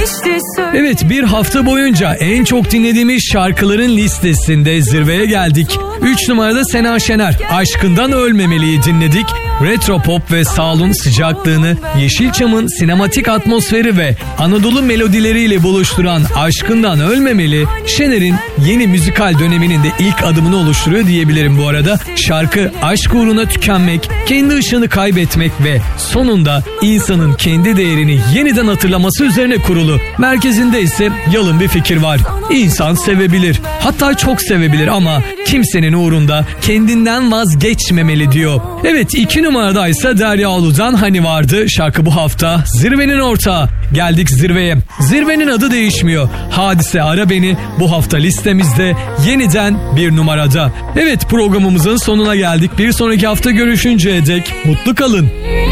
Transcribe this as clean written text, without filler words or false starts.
Evet, bir hafta boyunca en çok dinlediğimiz şarkıların listesinde zirveye geldik. 3 numarada Sena Şener, Aşkından Ölmemeli'yi dinledik. Retro pop ve soul'un sıcaklığını, Yeşilçam'ın sinematik atmosferi ve Anadolu melodileriyle buluşturan Aşkından Ölmemeli, Şener'in yeni müzikal döneminin de ilk adımını oluşturuyor diyebilirim bu arada. Şarkı aşk uğruna tükenmek, kendi ışığını kaybetmek ve sonunda insanın kendi değerini yeniden hatırlaması üzerine kurulu. Merkezinde ise yalın bir fikir var. İnsan sevebilir, hatta çok sevebilir ama kimsenin uğrunda kendinden vazgeçmemeli diyor. Evet, 2 numarada ise Derya Ulu'dan Hani Vardı. Şarkı bu hafta zirvenin ortağı. Geldik zirveye. Zirvenin adı değişmiyor. Hadise Ara Beni bu hafta listemizde yeniden 1 numarada. Evet, programımızın sonuna geldik. Bir sonraki hafta görüşünceye dek mutlu kalın.